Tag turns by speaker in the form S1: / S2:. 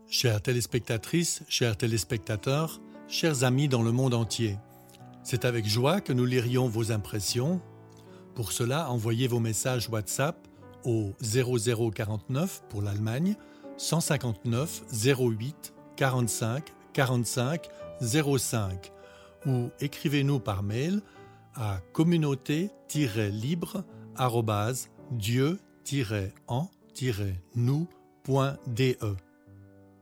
S1: Chères téléspectatrices, chers téléspectateurs, chers amis dans le monde entier, c'est avec joie que nous lirions vos impressions. Pour cela, envoyez vos messages WhatsApp au 0049 pour l'Allemagne, 159 08 45 45 05 ou écrivez-nous par mail à communauté-libre@dieu-en-nous.de.